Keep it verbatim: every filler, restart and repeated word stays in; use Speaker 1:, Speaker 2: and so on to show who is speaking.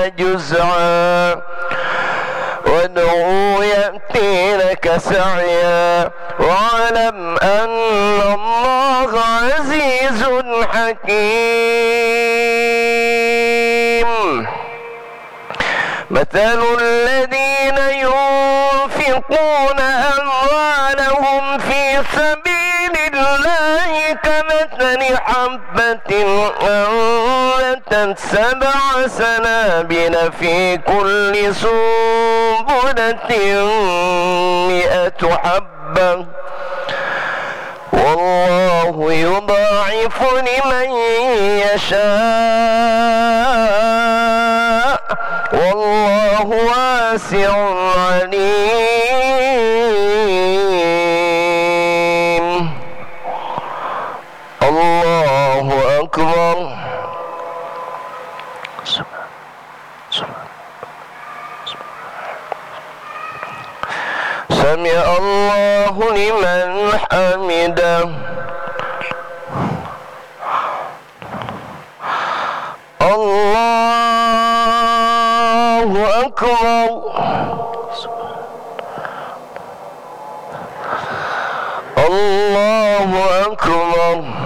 Speaker 1: جزعا وادعوا يأتينك سعيا واعلم أن الله عزيز حكيم. مثل الذين ينفقون أموالهم في سبيل الله كمثل حبة أنبتت سبع سنابل في كل سنبلة مئة حبة والله يضاعف لمن يشاء والله واسع عليم. الله أكبر. سمع الله لمن حمده. الله أكبر. الله أكبر.